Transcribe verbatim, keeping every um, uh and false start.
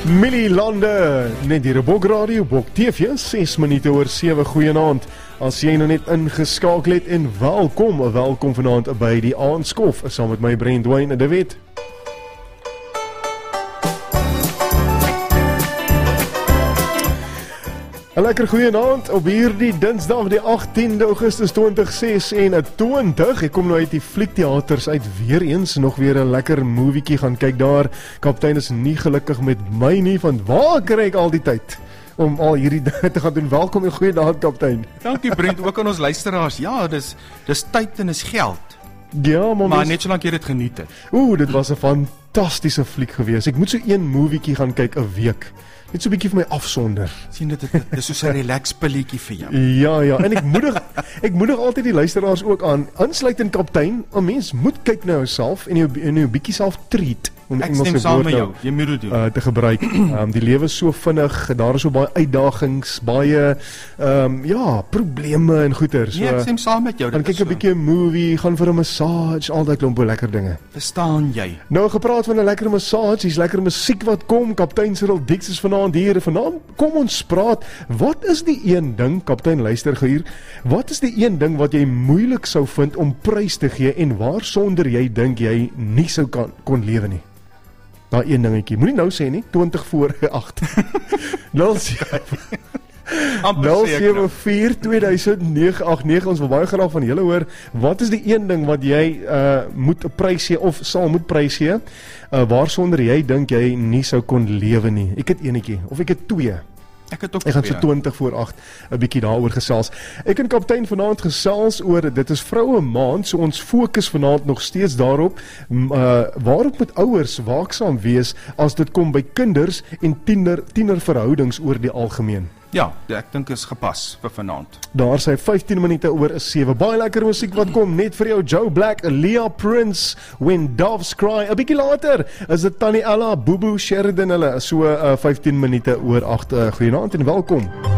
Millie Lande, net hier op Bok Radio, Bok T V, ses minute oor sewe, goeienaand. As jy nou net ingeskakel het en welkom, welkom vanaand by die Aandskof, saam met my Brent Dwayne de Wet. Een lekker goeienaand op hierdie Dinsdag die agtiende Augustus twintig ses-en-twintig. Ek kom nou uit die fliektheaters uit weer eens, nog weer 'n lekker moviekie gaan kyk daar. Kaptein is nie gelukkig met my nie, want waar kry ek al die tyd om al hierdie dinge te gaan doen? Welkom en goeienaand, kaptein. Dankie Brent, ook aan ons luisteraars. Ja, dis dis tyd en is geld. Ja, maar, maar net solank jy dit geniet het. Oeh, dit was 'n fantastiese fliek gewees. Ek moet so een moviekie gaan kyk 'n week. Net so 'n bietjie vir my afsonder. Sien dit, dit, dit is soos 'n relax pilletjie vir jou. Ja, ja, en ek moedig ek moedig altyd die luisteraars ook aan, insluitend kaptein, 'n mens moet kyk na jouself en jou en jou bietjie self treat. Om ek stem saam met jou, jy moet dit doen. Uh, te gebruik. Um, die lewe is so vinnig, daar is so baie uitdagings, baie um, ja, probleme en goeie. So, nee, ek stem saam met jou. Dan kyk 'n bietjie 'n movie, gaan vir 'n massage, al daai klomp lekker dinge. Verstaan jy? Nou gepraat van 'n lekker massage, hier's lekker musiek wat kom. Kaptein Cyril Dix is vanaand hier. Vanaand kom ons praat. Wat is die een ding, kaptein, luister gou hier. Wat is die een ding wat jy moeilik sou vind om prys te gee en waarsonder jy dink jy nie sou kan kon lewe nie? Daar een dingetjie. Moenie nou sê nie, twintig voor agt. nul sewe vier twee duisend nege agt nege. Ons wil baie graag van julle hoor. Wat is die een ding wat jy uh, moet prys gee of sal moet prys gee, uh, waarsonder jy dink jy nie sou kon lewe nie? Ek het eenetjie of ek het twee. Ek het ook Ek gaan so twintig voor agt 'n bietjie daaroor gesels. Ek en kaptein vanaand gesels oor dit is vroue maand, so ons fokus vanaand nog steeds daarop uh, waarop moet ouers waaksaam wees as dit kom by kinders en tiener tienerverhoudings oor die algemeen. Ja, ek dink is gepas vir vanaand. Daar sy vyftien minute oor is sewe. Baie lekker musiek wat kom net vir jou. Joe Black, Leah Prince, When Doves Cry. 'n Bietjie later is dit Tannie Ella, Booboo Sheridan hulle. So uh, vyftien minute oor agt. Uh, goeienaand en welkom.